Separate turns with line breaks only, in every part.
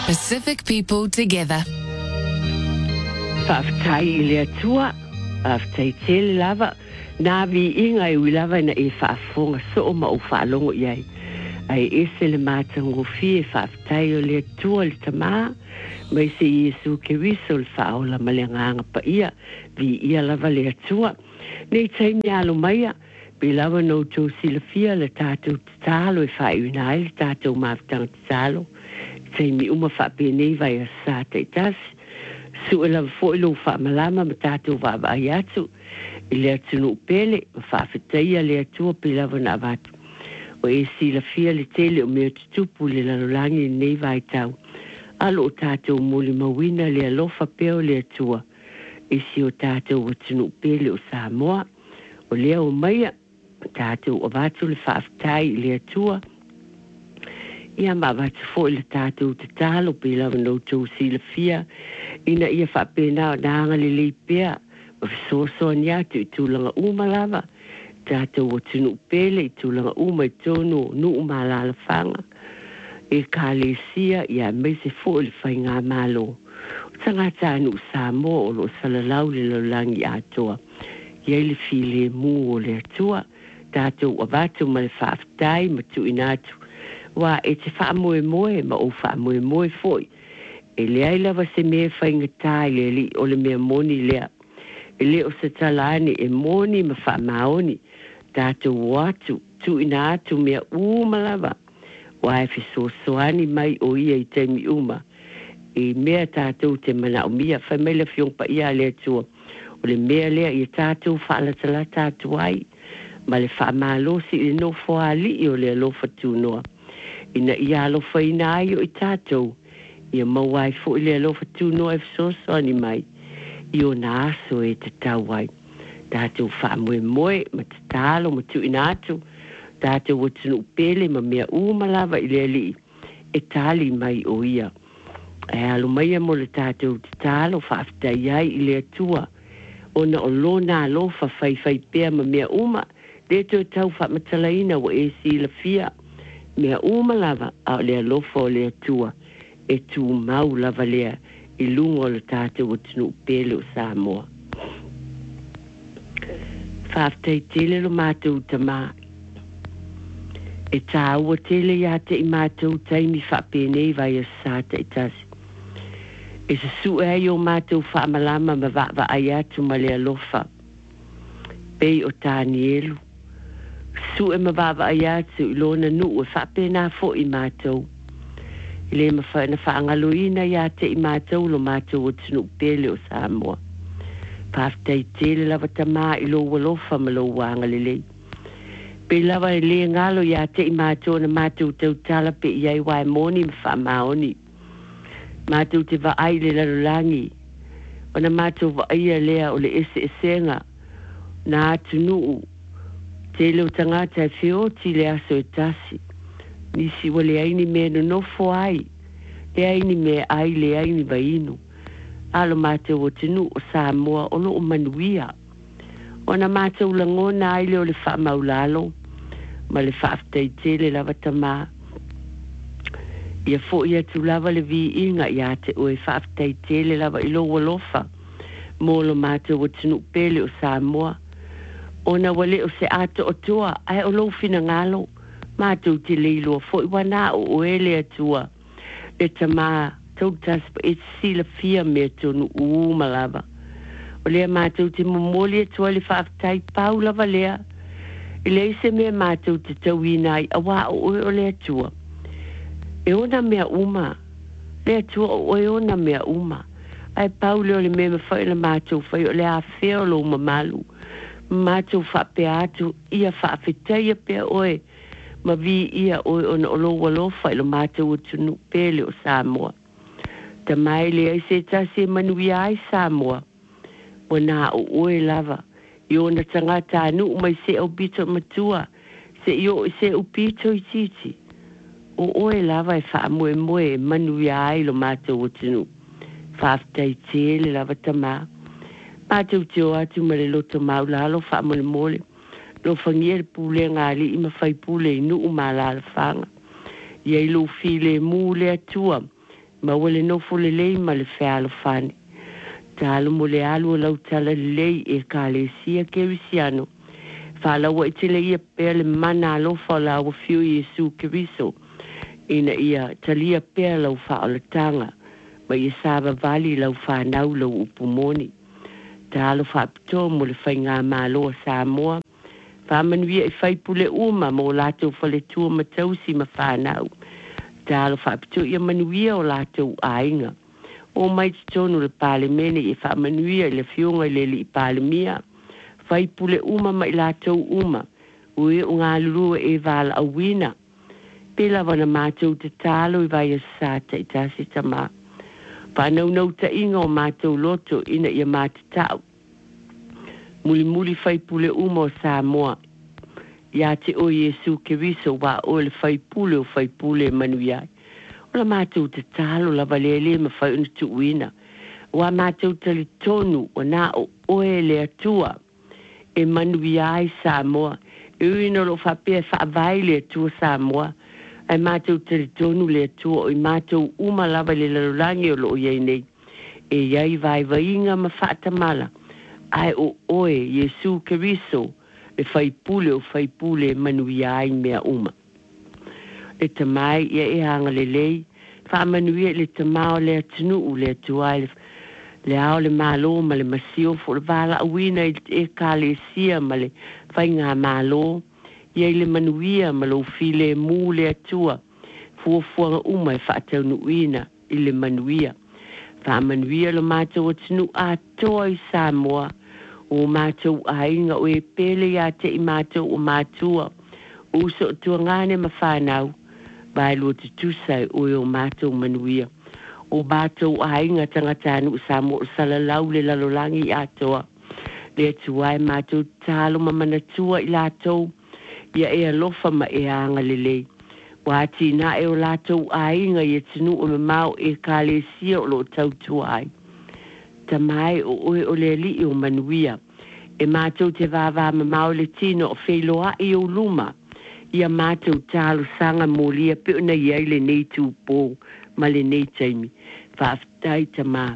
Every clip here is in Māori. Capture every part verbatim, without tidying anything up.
Pacific people together.
Whaftai le atua, whaftai tele lava, nā vi inga i lava na e whaafonga so o ma o whaalongo iai. Ai ese le mātango fie whaftai o le atua le tamaa, mai se Iesu ke wiso le whaola ma le nganga pa ia, vi ia lava le atua. Nei taimi alo maia, pe lava no tō silafia le tātou talo e whai unai le tātou mawtanga talo. Taimi uma whapene vai a sa te tasi. Su e lava fo ilo whaamalama ma tātou wāwa ai atu. I le atu no upele, whaafetaia le atua pe lava na avatu. O e silafia le tele o mea tutupu le lalolangi nei vai tau. Alo o tātou muli mawina le alofa peo le atua. E si o tātou o tunu upele o Samoa. O lea o maia, tātou o vatu le whaafetai le atua. Ia mawatu fo le tātou te talo pe lava no tau silafia. Ina ia whapena o nanga le leipea. Ma fisoso ni atu i tūlanga umalava. Tātou o tunu upele i tūlanga uma i tonu nu umalala whanga. E ka le sia ia meise fo le whainga malo. Tangata anu Samoa o lo salalau le lolangi atoa. Iei le file mu o le atua. Tātou o vatu ma le whaafetai ma tu inatu. Wa e te wha moe moe ma o wha moe moe foi. E lea i lava se mea whaingatai le li o le mea moni lea. E le o se talani e moni ma wha maoni. Tātou watu tu ina atu mea uma lava. Wa e fiso soani mai o ia i teimi uma. E mea tātou te mana o mia whamela fiong pa ia lea tua. O le mea lea i tātou whaalatala tātou ai. Ma le wha malosi i no fua li o le alofa tu noa. Ina ia alofa ina ai o i tātou. Ia mawai fo i le alofa tu noa e fisoso ani mai. I o na aso e te tau ai. Tātou wha moe moe ma te talo ma tu ina atu. Tātou o tunu pele ma mea umalava i le li. E tali mai o ia. E alo mai mo le tātou te talo whaaftai ai i le atua. Ona o lona alofa fai fai pea ma mea uma. Le to tau wha matalaina wa e si la fia. Mea uma lava a le alofa o le atua. E tu mau lava lea i lungo le tātou o tunu pele o Samoa. Whaaftai tele lo mātou tamaa. E tā ua tele ia te i mātou taimi whapenei vai a sāta i tasi. E se su e ai o mātou whaamalama ma wa'wa ai atu ma le alofa. Pei o tāni elu. Su e ma wa'wa ai atu i lona nu e whapena fo i mātou. I le ma whaina whaangaloina ia te i mātou lo mātou o tunu pele o Samoa. Whaaftai tele lava tamā i lo walofa ma lo wanga lelei. Pe lava e le ngalo ia te i mātou na mātou tau tala pe iai wai moni ma wha maoni. Mātou te wa ai le lalulangi. O na mātou wa aia lea o le ese esenga. Na atu nuu. Te leo tangata e whioti le aso e tasi. Nisi wa le aini me no nofo ai. Le aini me ai le aini wa inu. Alo mātou o tenu o Samoa o lo o manuia. O na mātou langona ai leo le wha maulalo. Ma le whaaftai tele lava tamaa. Ia fo ia tu lava le vi inga ia te oe whaaftai tele lava ilo walofa. Molo mātou o tenu pele o Samoa. O na wale o se ato o tua. Ai o lo fina ngalo. Mātou te leilo fo i wana o oele atua. Le tamaa. Tau taspa e sila fia mea tonu uuma lava. O lea mātou te momoli atua le whaaftai pau lava lea. I lea se mea mātou te tau inai awa o oe o lea tua. E ona mea uma. Lea tua o oe ona mea uma. Ai pau leo le mea mawhai la mātou whai o lea awhea lo mamalu. Mātou whapea atu ia whaafetai a pea oe. Ma vi ia oe ona o lo walofa ilo mātou o tunu pele o Samoa. Ta mai le ai se tasi e manuia ai Samoa. Wana o oe lava. I ona tangata anu mai se au bito matua. Se io se u bito i titi. O oe lava e wha moe moe e manuia ai lo mātou o tinu. Whaaftai tele lava tamā. Mātou te o atu ma le loto maulalo wha mole mole. Lo whangia le pule ngali i ma whai pule i nuu ma la whanga. Iei lo file mu le atua. ma wale no fule lei ma le fealo fani. Talo mo le alu lau tala lei e ka le sia kerisiano. Fala wa itile ia pea le mana alofa la wa fiu Yesu Keriso. Ina ia talia pea lau fa o le tanga. Ma ia saba vali lau fa nau lau upumoni. Talo fa pito mo le fai ngā malo sa moa. Fa manuia e fai pule uma mo lato fale tua matausi ma fa nau. Talo fa pito ia manuia o lato ainga. O mai tonu le pale mene e fa manuia le fionga le li pale mia. Fai pule uma mai lato uma. Ue o ngā lurua e vala awina. Pela wana mātou te talo i vai a sata i tasi tama. Whanau nau ta inga o mātou loto ina ia mātatau. Muli muli fai pule uma o Samoa. Ia te o Yesu Keriso wa o le fai pule o fai pule manuiai. O la mātou te talo la valele ma fai unutu uina. Wa mātou tali tonu o nā o oe le atua. E manuiai Samoa. E uina lo fa pia fa vai le atua Samoa. Ai mātou tali tonu le atua o i mātou uma lava le lalulangi o lo iei nei. E iai vai vainga ma whaata mala. Ai o oe Yesu Keriso e fai pule o fai pule manui ai mea uma. Le tamai ia e hanga le lei. Wha manuia le tamao le atunu u le atuai le, le ao le malo ma le masio fo le vala awina e ka le sia ma le fai ngā malo. Ia le manuia ma lo file mu le atua. Fua fuanga uma e whaatau nuina i le manuia. Wha manuia lo mātou atinu a toa i Samoa. O mātou a inga o e pele ia te i mātou o mātua. O so tua ngāne ma whanau. Bai lo te tusai o e o mātou manuia. O mātou a inga tangatanu Samoa salalau le lalolangi i atoa. Le atuai mātou talo ma manatua i lātou. Ia e alofa ma e anga lelei. Wāti na e o lātou a inga i tinu o me mau e ka le sia o lo tautu ai. Tamai o oe o le li o manuia. E mātou te vāvā ma mau le tino o wheloa i o luma. Ia mātou tālu sanga mōlia pe o na iai le nei tū pō ma le nei taimi. Whaafitai tamā.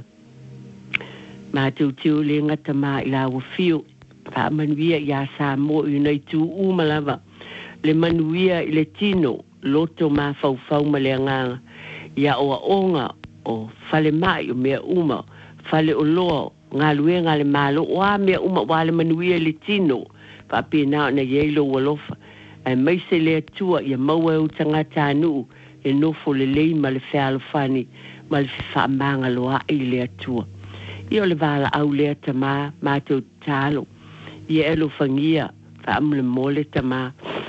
Mātou te o le ngata mā i la wafio. Whaamanuia ia sā mō i nei tū umalava. Le manuia i le tino, loto mā whauwhau ma le anganga. Ia oa onga o whale mai o mea uma, whale o loa, ngā luenga le malo, oa mea uma wa le manuia i le tino, whape nao na yeilo walofa. Ai maise le atua ia maua u tangata anu, e nofo le lei ma le whealofani, ma le whaamanga loa i le atua. Ia o le wala au lea tamā, mātou talo. Ia elo fangia, whaamule mole tamā.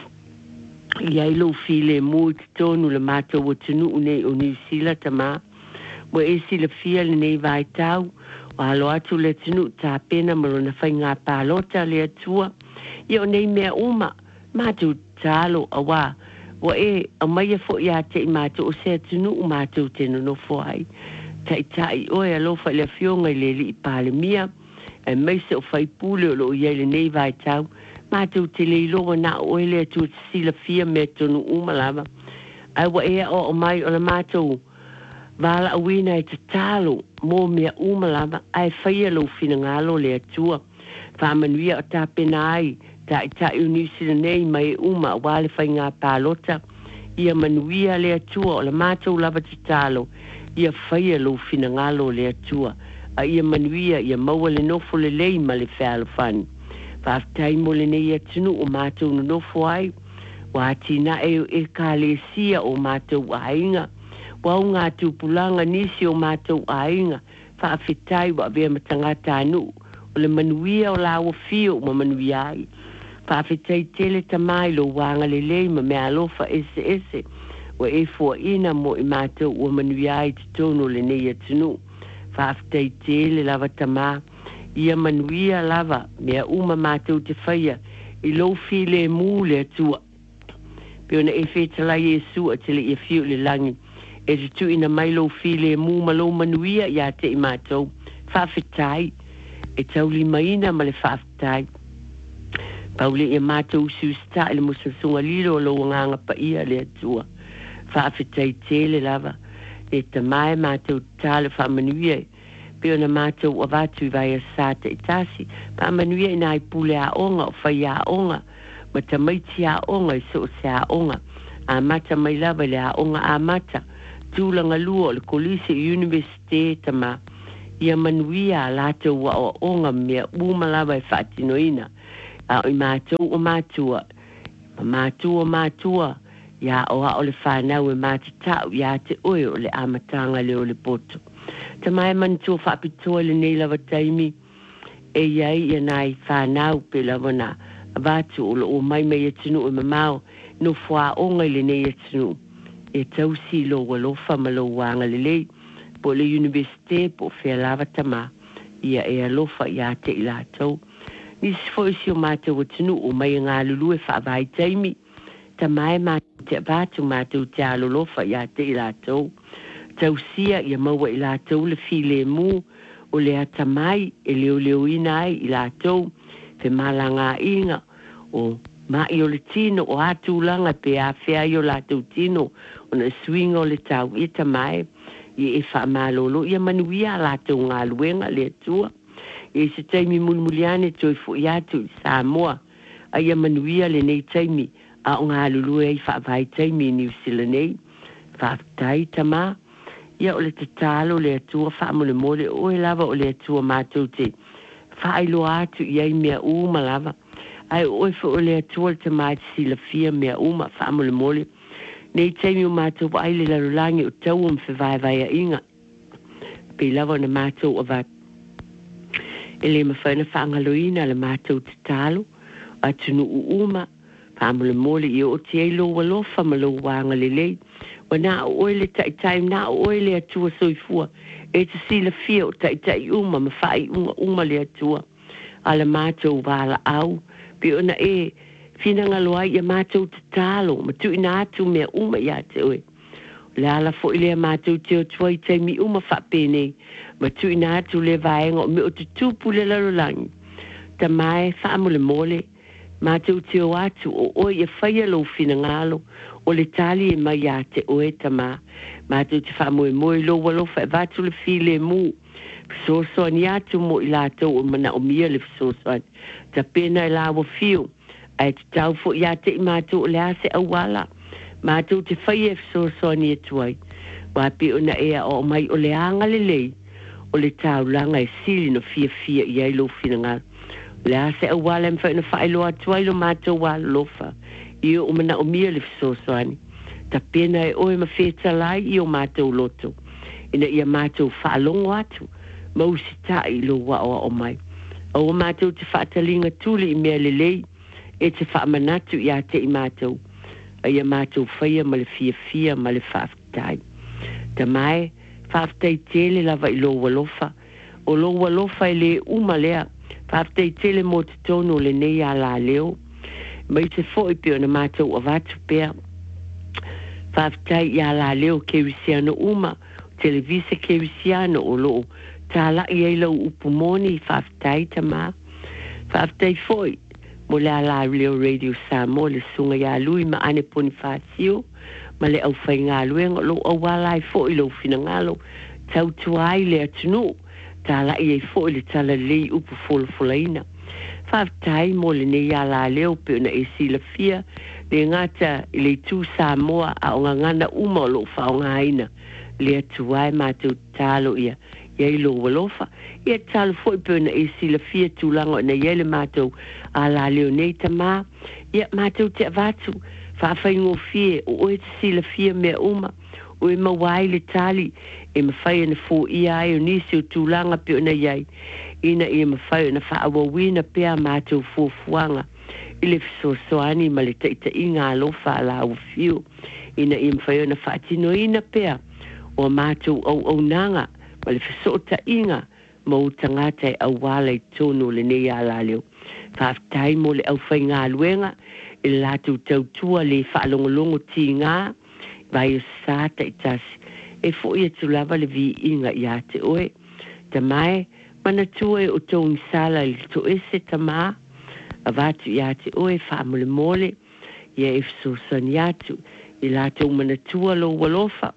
Ia ilo file mui ki tonu le mātou o tunu unei o New Zealand tamā. Mo e si le fia le nei vai tau, o alo atu le tunu tā pena maro na whai ngā pālota le atua. Ia o nei mea uma, mātou tālo a wā. O e, a maia fo ia te i mātou o se tunu u mātou tenu no foai. Tai tai oe alofa le fionga i le li i pāle mia. E meise o fai pule o lo iei le nei vai tau. Mātou te le iloa na oe le atu te sila fia me tonu umalava. Ai wa ea o o mai o la mātou. Vala awina e te talo mō mea umalava. Ai whaia lo fina ngalo le atua. Whamanuia o tā pena ai. Ta i ta i unisira nei mai uma wale whai ngā pālota. Ia manuia le atua o la mātou lava te talo. Ia whaia lo fina ngalo le atua. A ia manuia ia maua le nofo le lei ma le whealofani. Whaftai mo le nei atinu o mātou no nofo ai. Wāti na e e ka le sia o mātou ainga. Wau ngā tūpulanga nisi o mātou ainga. Whawhitai wa vea matangata anu. O le manuia o la o fio ma manuia ai. Whawhitai tele tamai lo wanga le lei ma mea alofa ese ese. Wa e fua ina mo i mātou o manuia ai te tono le nei atinu. Whaafitai tele lava tamā. Ia manuia lava mea uma mātou te whaia. I lo file mū le atua. Peona e whetala Yesu a tele i fiu le langi. E te tu ina mai lo file mū ma lo manuia ia te i mātou. Whaafitai. E tauli maina ma le whaafitai. Paule e mātou susta i le musasunga lilo lo nganga pa ia le atua. Whaafitai tele lava. e te mai mātou tāle whamanuia pe ona mātou o vātu vai a sāta i tāsi whamanuia i nai pule a onga o whai a onga ma ta maiti a onga i so se a onga a mata mai lava le a onga a mata tūlanga lua o le kolise universite tama ia manuia lātou wa o onga mea uma lava e whaatinoina a i mātou o mātua mātua mātua ia o a o le whanau e mātatau ia te oe o le amatanga le o le poto. Ta mai mantua whapitoa le nei lava taimi e iai ia nai whanau pe lava na vātu o le o mai mai e tunu o mamao no wha onga le nei e tunu e tau si lo walofa ma lo wanga le lei po le universite po whea lava tama ia e alofa ia te ila tau. Nisi fo isi o mātou o tunu o mai ngā lulu e whaavai taimi ta mai mātou te vātu mātou te alolofa ia te ila tau. Tau sia ia maua ila tau le file mu o le ata mai e leo leo ina ai ila tau fe malanga inga o mai o le tino o atu langa pe a fea i o la tau tino o na swinga o le tau i ta mai i e wha malolo ia manuia la tau ngā luenga le atua i se taimi mulmuliane toi fu i atu i Samoa a ia manuia le nei taimi a o ngā lulu e i whaavai taimi New Zealand nei whaatai tama ia o le te talo le atua whaamole mole o e lava o le atua mātou te whailo atu i ai mea uma lava ai o e o le atua te mai sila fia mea uma whaamole mole nei taimi o mātou wa ai le larulangi o tau o mwhewai vai a inga pe lava na mātou o vat e le mawhaina whaangaloina le mātou te talo atunu u uma Pamole mole i o te eilo walofa ma lo wanga le lei. Wa na o oile tai tai na o oile atua soifua. E te sila fia o tai tai uma ma whai unga uma le atua. Ala mātou wala au. Pe ona e fina ngaloa i a mātou te talo. Ma tu ina atu mea uma i a te oe. Le ala fo ile a mātou te o tuai tai mi uma whapene. Ma tu ina atu le vaenga o me o te tupu le larolangi. Ta mai whaamole mole. Mātou te o atu o oi e whaia lo fina ngalo o le tali e mai a te oe tama. Mātou te whamoe moe lo walofa e vātu le file mu. Fisosoa ni atu mo i lātou o mana o mia le fisosoa. Ta pena i lawa fio. Ai te tau fo i ate i mātou o le ase awala. Mātou te whaia e fisosoa ni atuai. Wapi o na ea o mai o le anga le lei. O le tau langa e sili no fia fia i ai lo fina ngalo. Le ase a wala mfa ina whaelo atua ilo mātou wala lofa. I o mana o mia le fisosoani. Ta pena e oe ma wheta lai i o mātou loto. Ina ia mātou whaalongo atu. Mausi ta i lo wa o o mai. O o mātou te whaatalinga tuli i mea le lei. E te whaamanatu i ate i mātou. A ia mātou whaia ma le fia fia ma le whaaftai. Ta mai, whaaftai tele lava i lo walofa. O lo walofa i le uma lea. Whaaftai tele mo te tono le nei a la leo. Mai te fōi pio na mātou a vātu pēr. Whaaftai i a la leo keirisiano uma. Televisa keirisiano o loo. Tā la i ei lau upumoni whaaftai ta mā. Whaaftai fōi. Mo le a la leo radio Samoa le sunga i a lui ma ane poni whaasio. Ma le au whai ngā luenga lo au walai fōi lo fina ngalo. Tau tuai le atunu. Tala i e fo le tala lei upu fola folaina. Whaaftai mo le nei ala leo pe ona e sila fia le ngata i le tū Samoa a o ngana uma o lo whaonga aina le atuai mātou talo ia ia i lo walofa. Ia talo fo i pe ona e sila fia tūlanga na ia le mātou ala leo nei ta mā. Ia mātou te avatu whaafai ngō fie o oe te sila fia mea uma. O e mawai le tali e mawhai na fō ia ai o nisi o tūlanga pe o na iai. Ina e mawhai na whaawawina pēr mātou fōfuanga. I le fisosoani ma le taita i ngā lofa ala au fiu. Ina e mawhai na whaatino ina pēr o mātou au au nanga ma le fisota inga ma o tangata e au wala i tono le nei ala leo. Whaaftai mo le au whai ngā luenga i le lātou tautua le whaalongolongo ti ngā. Vai o sata i tasi. E fo ia tu lava le vi inga i ate oe. Ta mai, mana tua e o tōng sala i to ese ta mā. A vatu i ate oe, whaamole mole. Ia e fsosani atu. I la tō mana tua lo walofa.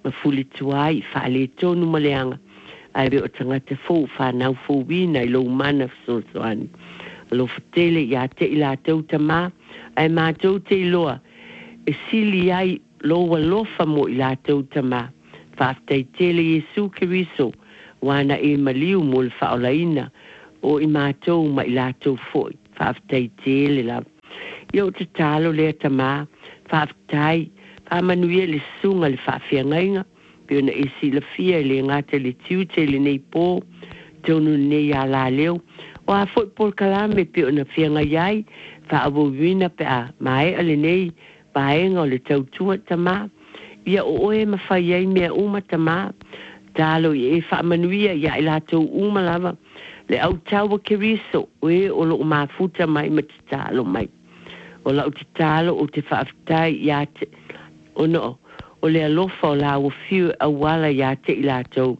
ma fuli tuai fa le tonu maleanga ai be o tangata fo fa na fo wina i lo mana so so ani lo fitele ya te ila te utama ai ma te te loa e sili ai lo wa lofa mo ila te utama fa te tele Yesu Kristo wana e maliu mo le fa olaina o i ma te ma ila te fo fa te tele la yo te talo le tama fa tai fa manuia le sunga le fa fiangainga pe na isi le fia le ngata le tiute le nei po tonu nei ala leo o a foi por kalame pe na fianga yai fa abo vina pe a mai ale nei paenga le tautua tama ia o e ma fa yai me uma tama talo e fa manuia ya ila to uma lava le au tawa keriso we o lo ma futa mai matalo mai o la utitalo o te fa aftai ya te o no o le alofa o la o fiu a wala ya te ila tau.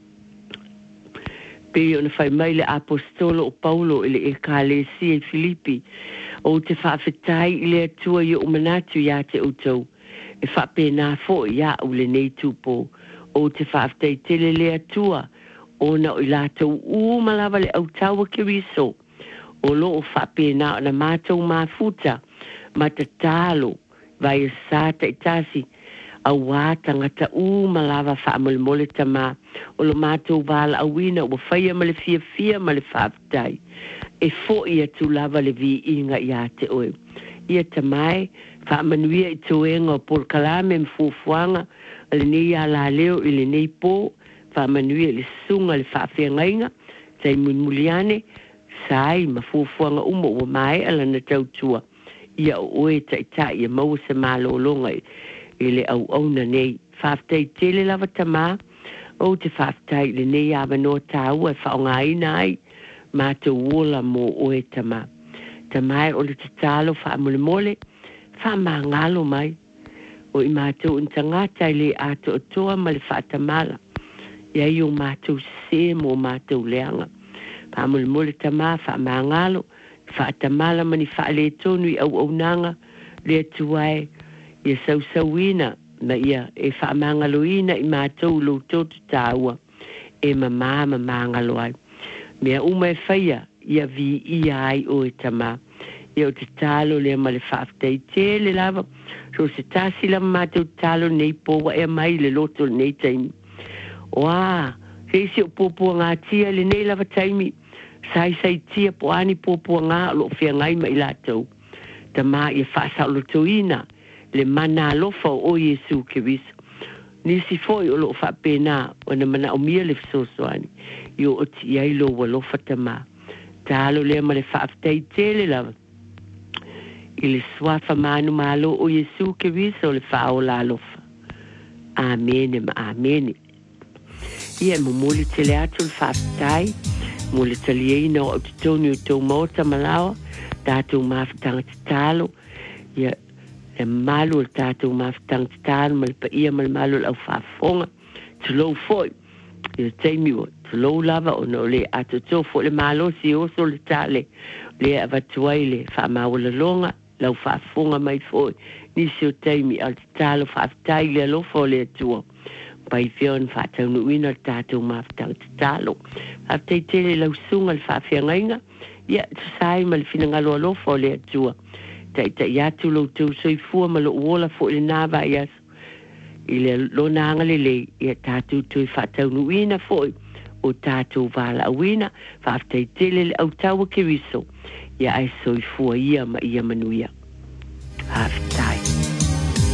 Pe o na fai mai le apostolo o Paulo ele e kalesi e Filipi o te whaafetai i le atua i o manatu ya te utau. E whape nā fo ya o le nei tupo o te whaafetai tele le atua o na o la tau u malawa le au tawa kiriso o lo o whape nā o na mātou mafuta matatalo vai sa te tasi a wata ngata u malawa fa mole mole tama o lo mato vala a wina o faia male fia fia male faftai e fo ia tu lava le vi inga ia te oe ia tamai fa manuia i tuenga por kalame mfufuanga le nei ala leo i le nei po fa manuia le sunga le fafia ngainga tai munmuliane sai mafufuanga umo o mai ala na tautua ia oe tai tai ia mau se malo longa ele au au na nei faftai tele lava tama o te faftai le nei ava no tau e whaonga inai ma te wola mo oe tama tamai o le te talo wha mole mole wha ma ngalo mai o i mātou intangata le ato o toa ma le wha tamala ia i o mātou se mo mātou leanga wha mole mole tama wha ma ngalo wha tamala mani wha le tonu i au au nanga le tuai ia sau sauina na ia e wha mangaloina i mātou lo totu tāua e mamā ma mangalo ai. Mea uma e whaia ia vi ia ai o e tama. Ia o te talo lea ma le whaaftai te le lava. So se tasi la mātou talo nei pōwa e mai le loto nei taimi. Oa, reisi o pōpua ngā tia le nei lava taimi. Sai sai tia poani pōpua ngā lo fia ngai ma i lātou. Tama ia whaasa o lotoina. Le mana lofa o Yesu Kristo. Nisi foi o lo fa pena o na mana o mia le sosoani. Yo o ti ai lo wa lofa tama. Talo le ma le fa aftai tele la. Il swafa manu malo o Yesu Kristo le fa o la lofa. Amen ma amen. Ia mo moli tele atu le fa aftai. Moli tele ina o tonu to mota malao. Tatu maftang talo. Ia e malu o tātou mawhitang tāna ma le pa ia ma le malu au whaafonga tu lou foi i le teimi o tu lou lava o no le ato tō fo le malo si oso le tāle le avatuai le whaamawala longa lau whaafonga mai foi nisi o teimi al tālo whaafitai le alofa o le atua pai whion whaatau nuina le tātou mawhitang tālo haftai tele lau sunga le whaafiangainga ia tu sai ma le finangalo alofa o le atua tai tai atu lo tu soi fu ma lo wola fo le nava ia ile lo nanga le le ia tatu tu fa tau nuina fo o tatu vala wina fa tai tele au tawa kiriso ia ai soi fu ia ma ia manuia aftai